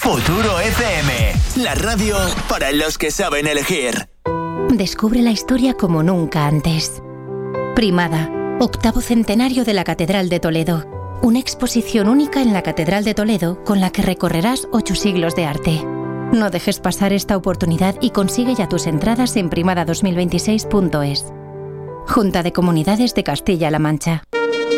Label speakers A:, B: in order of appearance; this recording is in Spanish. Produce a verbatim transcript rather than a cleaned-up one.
A: Futuro F M, la radio para los que saben elegir.
B: Descubre la historia como nunca antes. Primada, octavo centenario de la Catedral de Toledo. Una exposición única en la Catedral de Toledo con la que recorrerás ocho siglos de arte. No dejes pasar esta oportunidad y consigue ya tus entradas en primada dos mil veintiséis punto es. Junta de Comunidades de Castilla-La Mancha.